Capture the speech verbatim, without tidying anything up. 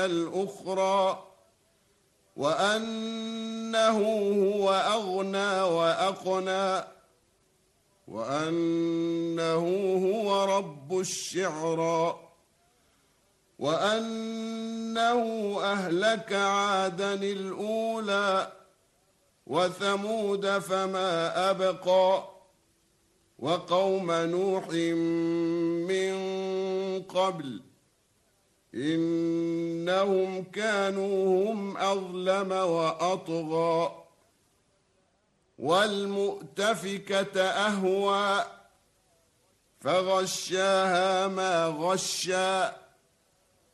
الأخرى وأنه هو أغنى وأقنى وأنه هو رب الشعرى وأنه أهلك عادا الأولى وثمود فما أبقى وقوم نوح من قبل إنهم كانوا هم أظلم وأطغى والمؤتفكة أهوى فغشاها ما غشى